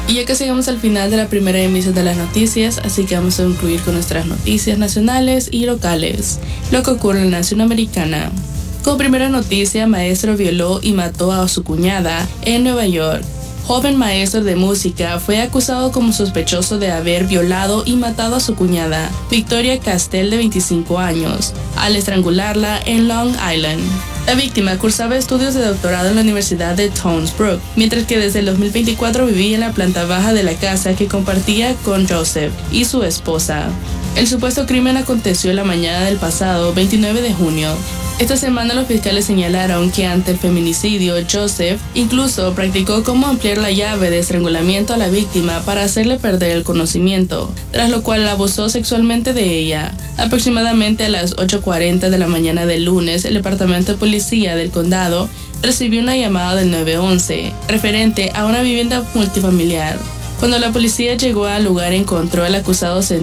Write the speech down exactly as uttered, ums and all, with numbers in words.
Y ya casi llegamos al final de la primera emisión de las noticias, así que vamos a concluir con nuestras noticias nacionales y locales, lo que ocurre en la nación americana. Como primera noticia, maestro violó y mató a su cuñada en Nueva York. Joven maestro de música fue acusado como sospechoso de haber violado y matado a su cuñada, Victoria Castell, de veinticinco años, al estrangularla en Long Island. La víctima cursaba estudios de doctorado en la Universidad de Towns Brook, mientras que desde el dos mil veinticuatro vivía en la planta baja de la casa que compartía con Joseph y su esposa. El supuesto crimen aconteció la mañana del pasado veintinueve de junio. Esta semana los fiscales señalaron que ante el feminicidio, Joseph incluso practicó cómo ampliar la llave de estrangulamiento a la víctima para hacerle perder el conocimiento, tras lo cual abusó sexualmente de ella. Aproximadamente a las ocho cuarenta de la mañana del lunes, el Departamento de Policía del Condado recibió una llamada del nueve once, referente a una vivienda multifamiliar. Cuando la policía llegó al lugar, encontró al acusado sentado